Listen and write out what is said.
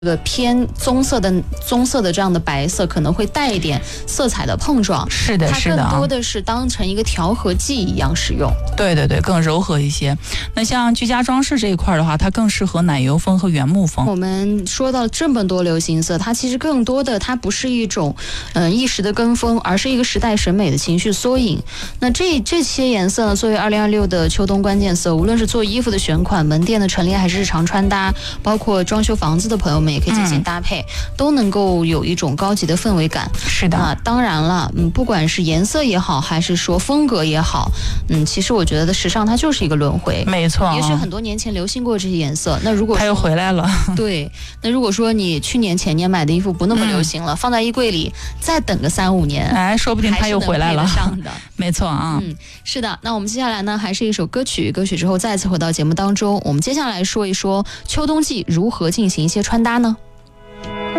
这个偏棕色的这样的白色可能会带一点色彩的碰撞， 是的，是的， 它更多的是当成一个调和剂一样使用。 对对对，更柔和一些。那像居家装饰这一块的话，它更适合奶油风和原木风。 我们说到这么多流行色，它其实更多的它不是一种一时的跟风，而是一个时代审美的情绪缩影。那这些颜色呢，作为2026的秋冬关键色，无论是做衣服的选款、门店的陈列还是日常穿搭，包括装修房子的朋友们也可以进行搭配，都能够有一种高级的氛围感。 是的啊，当然了，不管是颜色也好，还是说风格也好，其实我觉得时尚它就是一个轮回， 没错。 也许很多年前流行过这些颜色，那如果它又回来了， 对，那如果说你去年前年买的衣服不那么流行了，放在衣柜里再等个3-5年， 哎，说不定它又回来了。 上的， 没错啊。 是的。那我们接下来呢，还是一首歌曲之后再次回到节目当中，我们接下来说一说秋冬季如何进行一些穿搭呢？